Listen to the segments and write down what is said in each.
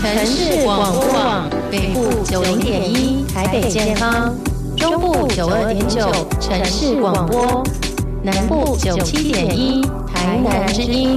城市广播网北部90.1台北健康，中部92.9城市广播，南部97.1台南之音。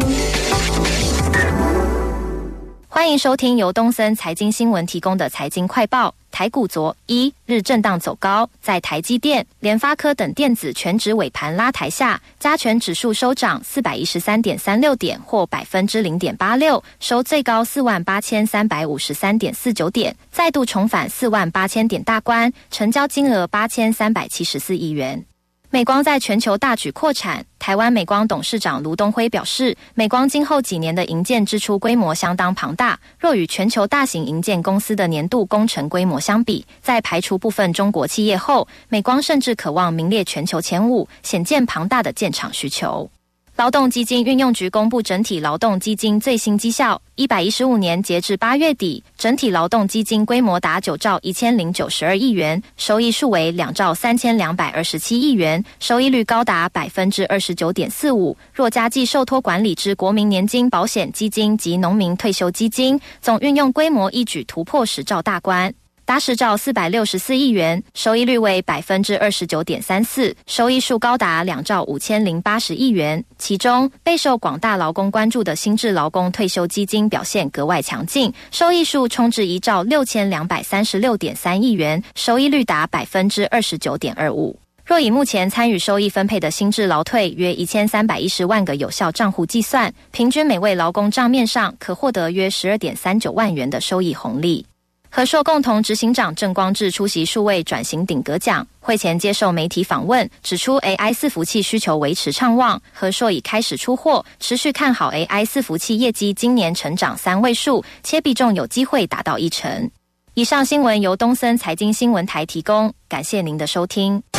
欢迎收听由东森财经新闻提供的财经快报。台股昨一日震荡走高，在台积电、联发科等电子全指尾盘拉抬下，加权指数收涨 413.36 点或 0.86%， 收最高 48,353.49 点，再度重返48000点大关，成交金额8374亿元。美光在全球大举扩产，台湾美光董事长卢东辉表示，美光今后几年的营建支出规模相当庞大，若与全球大型营建公司的年度工程规模相比，在排除部分中国企业后，美光甚至可望名列全球前5，显见庞大的建厂需求。劳动基金运用局公布整体劳动基金最新绩效，115年截至8月底，整体劳动基金规模达9兆1092亿元，收益数为2兆3227亿元，收益率高达 29.45%。若加计受托管理之国民年金保险基金及农民退休基金，总运用规模一举突破10兆大关，达10兆464亿元，收益率为 29.34%， 收益数高达2兆5080亿元。其中备受广大劳工关注的新制劳工退休基金表现格外强劲，收益数冲至1兆6236.3亿元，收益率达 29.25%。若以目前参与收益分配的新制劳退约1310万个有效账户计算，平均每位劳工账面上可获得约 12.39 万元的收益红利。和硕共同执行长郑光智出席数位转型顶阁奖，会前接受媒体访问，指出 AI 伺服器需求维持畅旺，和硕已开始出货，持续看好 AI 伺服器业绩今年成长3位数，且比重有机会达到1成。以上新闻由东森财经新闻台提供，感谢您的收听。